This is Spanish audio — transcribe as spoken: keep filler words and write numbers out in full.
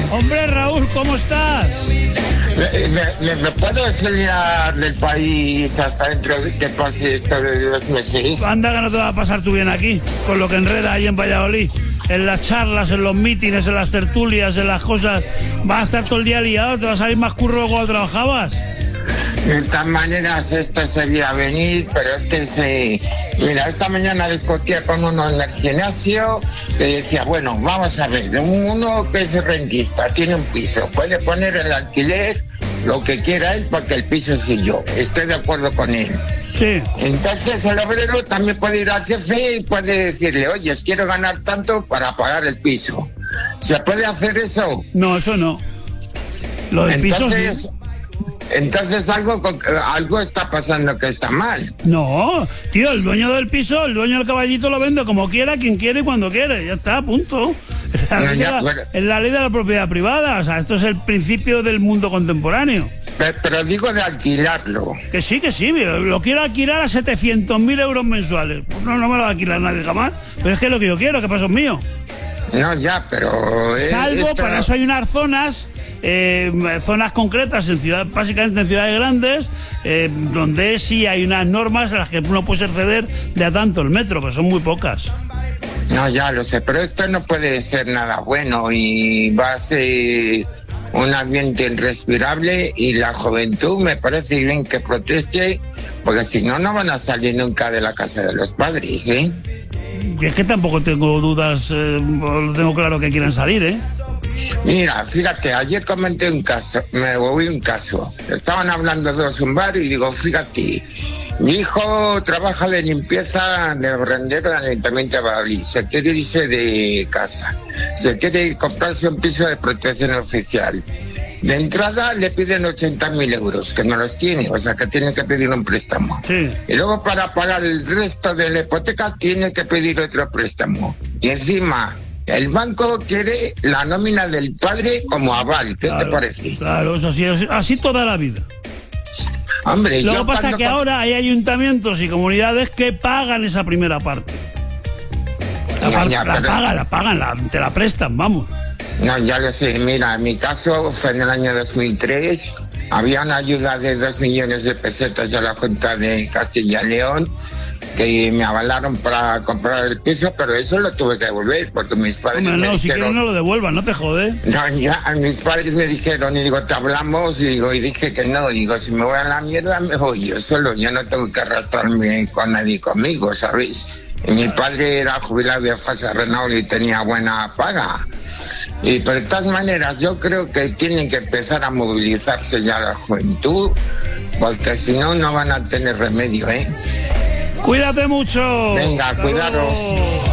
Hombre, Raúl, ¿cómo estás? ¿Me, me, me puedo exiliar del país hasta dentro de que pase esto de dos meses? Anda que no te va a pasar tú bien aquí, con lo que enreda ahí en Valladolid. En las charlas, en los mítines, en las tertulias, en las cosas. Vas a estar todo el día liado, te va a salir más curro cuando trabajabas. De todas maneras, esto sería venir, pero es que se... Mira, esta mañana discutía con uno en el gimnasio que decía, bueno, vamos a ver, uno que es rentista, tiene un piso, puede poner el alquiler, lo que quiera él, porque el piso soy yo. Estoy de acuerdo con él. Sí. Entonces el obrero también puede ir al jefe y puede decirle, oye, quiero ganar tanto para pagar el piso. ¿Se puede hacer eso? No, eso no. Lo del piso sí. Entonces algo, algo está pasando que está mal. No, tío, el dueño del piso, el dueño del caballito lo vende como quiera, quien quiere y cuando quiere. Ya está, punto. Es la, No, ley, ya, de la, pero... es la ley de la propiedad privada. O sea, esto es el principio del mundo contemporáneo. Pero, pero digo de alquilarlo. Que sí, que sí, lo quiero alquilar a setecientos mil euros mensuales. Pues no, no me lo va a alquilar nadie jamás. Pero es que es lo que yo quiero, que paso es mío. No, ya, pero... Salvo, esto... para eso hay unas zonas... Eh, zonas concretas, en ciudad, básicamente en ciudades grandes, eh, donde sí hay unas normas a las que uno puede acceder de a tanto el metro, pero son muy pocas. No, ya lo sé, pero esto no puede ser nada bueno y va a ser un ambiente irrespirable y la juventud me parece bien que proteste, porque si no, no van a salir nunca de la casa de los padres, ¿eh? Y es que tampoco tengo dudas, eh, lo tengo claro que quieren salir, ¿eh? Mira, fíjate, ayer comenté un caso, me oí un caso. Estaban hablando dos en un bar y digo, fíjate, mi hijo trabaja de limpieza de barrendero del Ayuntamiento de Valladolid. Se quiere irse de casa. Se quiere comprarse un piso de protección oficial. De entrada le piden ochenta mil euros, que no los tiene, o sea que tiene que pedir un préstamo. Sí. Y luego para pagar el resto de la hipoteca tiene que pedir otro préstamo. Y encima... el banco quiere la nómina del padre como aval. ¿Qué claro, te parece? Claro, eso sí, así toda la vida. Hombre, lo yo que pasa es que con... ahora hay ayuntamientos y comunidades que pagan esa primera parte. La, ya, par ya, la pero... pagan, la pagan, la, te la prestan, vamos. No, ya lo sé. Mira, en mi caso fue en el año dos mil tres. Había una ayuda de dos millones de pesetas de la Junta de Castilla y León que me avalaron para comprar el piso, pero eso lo tuve que devolver porque mis padres Hombre, me no, dijeron... si quieres no lo devuelvan, no te jode. No, ya, mis padres me dijeron, y digo, te hablamos, y digo, y dije que no, digo, si me voy a la mierda, me voy yo solo, yo no tengo que arrastrarme con nadie conmigo, ¿sabéis? Y mi padre era jubilado de fase Renault y tenía buena paga. Y pero de todas maneras, yo creo que tienen que empezar a movilizarse ya la juventud, porque si no, no van a tener remedio, ¿eh? Cuídate mucho. Venga, cuidaros.